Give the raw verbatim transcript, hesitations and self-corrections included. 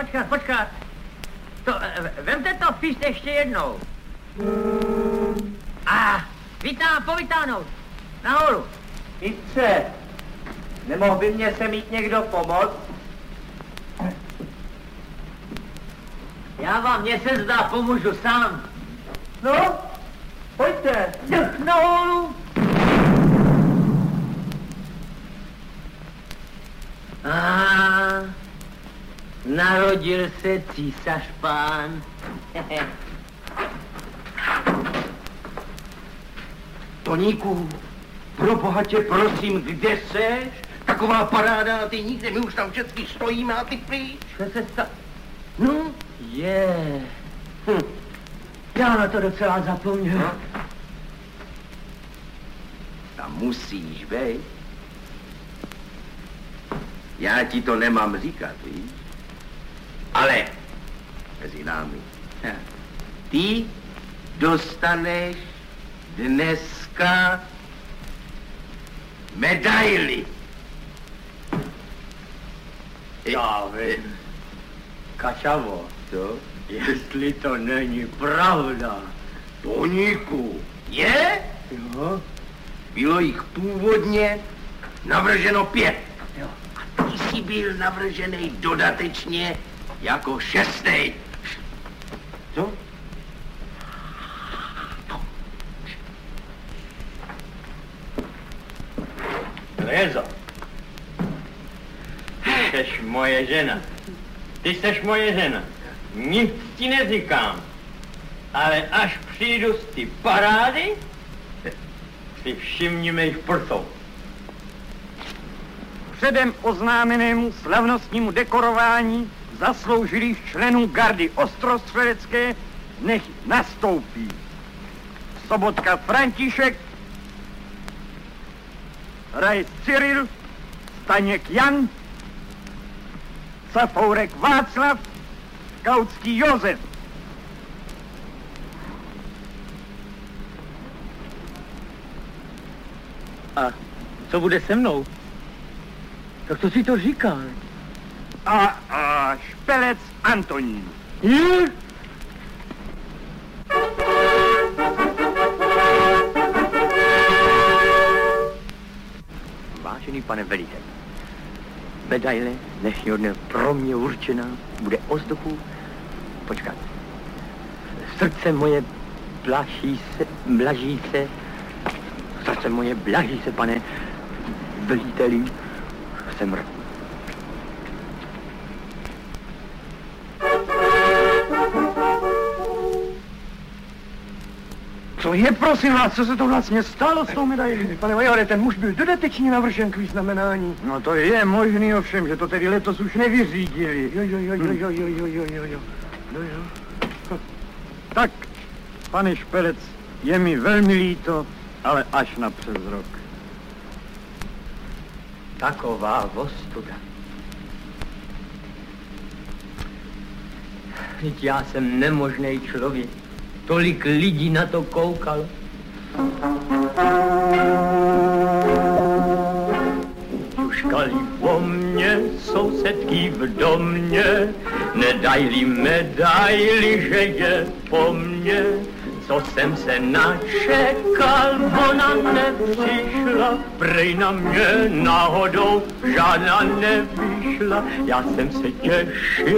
počkat, počkat. To, vemte to fist ještě jednou. A vítám, povytáhnout. Nahoru. Mistře, nemohl by mě se mít někdo pomoct? Já vám, mě se zdá, pomůžu sám. No, pojďte. Nahoru. A narodil se císař pán. Toníku, pro boha tě prosím, kde seš? Taková paráda a ty nikde, my už tam vždycky stojíme a ty pryč. Co se sta... No, je. Hm. Já na to docela zapomněl. No. Tam musíš, bej. Já ti to nemám říkat, víš? Ale mezi námi. Ty dostaneš dneska medaili. Já vím. Kačavo, Co? jestli to není pravda. Toníku, je? Jo? Bylo jich původně navrženo pět. Jo. A ty jsi byl navržený dodatečně jako šestý. Co? Lezo. Ty seš moje žena. Ty seš moje žena. Nic ti neříkám. Ale až přijdu z ty parády, si všimni mých prsou. Předem oznámenému slavnostnímu dekorování zasloužilých členů gardy ostrostřelecké nech nastoupí Sobotka František, Rais Cyril, Staněk Jan, Safourek Václav, Kautský Josef. A co bude se mnou? Tak to si to říkal. A, a Špelec Antonín. Je? Vážený pane veliteli, medaile dnešního dne pro mě určená bude o vzduchu. Počkat. Srdce moje blaží se, blaží se, srdce moje blaží se, pane veliteli, jsem mrtvý. Co je, prosím vás, co se to vlastně stalo s tou medailí? Pane majore, ten muž byl dodatečně navržen k vyznamenání. No to je možný ovšem, že to tedy letos už nevyřídili. Jo, jo, jo, jo, jo, jo, jo, jo, jo, jo. Jo, jo. Tak, pane Špelec, je mi velmi líto, ale až na přes rok. Taková ostuda. Vždyť já jsem nemožný člověk. Tolik lidí na to koukalo. Tuškali po mně, sousedky v domě, nedajli medaili, že je po mně. Co jsem se načekal, ona nepřišla, prej na mě náhodou žádná nevyšla. Já jsem se těšil